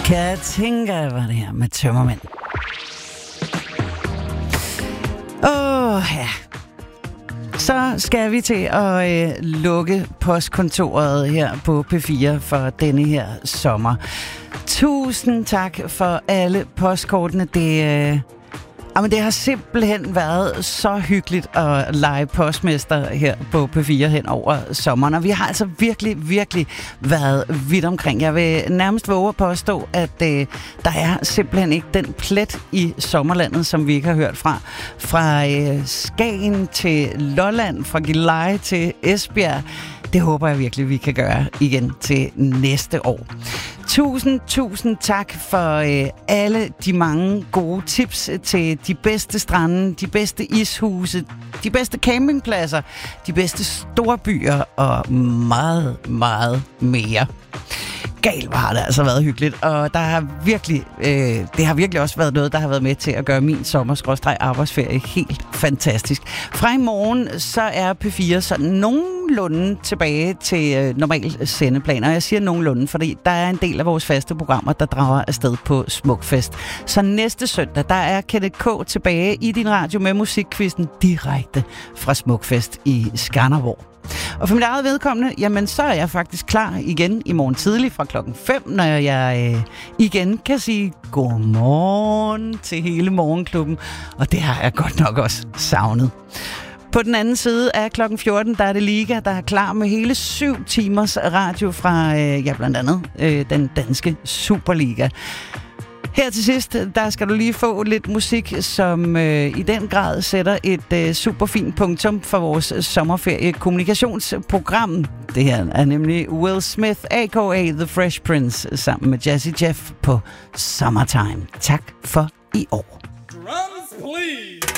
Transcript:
Katinka var det her med Tømmermænd. Ja. Så skal vi til at lukke postkontoret her på P4 for denne her sommer. Tusind tak for alle postkortene. Det har simpelthen været så hyggeligt at lege postmester her på P4 hen over sommeren. Og vi har altså virkelig, virkelig været vidt omkring. Jeg vil nærmest våge at påstå, at der er simpelthen ikke den plet i sommerlandet, som vi ikke har hørt fra. Fra Skagen til Lolland, fra Gilleleje til Esbjerg. Det håber jeg virkelig, vi kan gøre igen til næste år. Tusind tak for alle de mange gode tips til de bedste strande, de bedste ishuse, de bedste campingpladser, de bedste storbyer og meget, meget mere. Galt, hvor har det altså været hyggeligt, og der har virkelig, det har virkelig også været noget, der har været med til at gøre min sommer-arbejdsferie helt fantastisk. Fra i morgen, så er P4 sådan nogenlunde tilbage til normal sendeplaner. Jeg siger nogenlunde, fordi der er en del af vores faste programmer, der drager afsted på Smukfest. Så næste søndag, der er Kenneth K. tilbage i din radio med musikquizzen direkte fra Smukfest i Skanderborg. Og for mit eget vedkommende, jamen så er jeg faktisk klar igen i morgen tidlig fra 5:00, når jeg igen kan sige godmorgen til hele morgenklubben. Og det har jeg godt nok også savnet. På den anden side af 14:00, der er det Liga, der er klar med hele 7 timers radio fra blandt andet den danske Superliga. Her til sidst, der skal du lige få lidt musik, som i den grad sætter et super fint punktum for vores sommerferie-kommunikationsprogram. Det her er nemlig Will Smith, a.k.a. The Fresh Prince, sammen med Jazzy Jeff på Summertime. Tak for i år. Drums, please!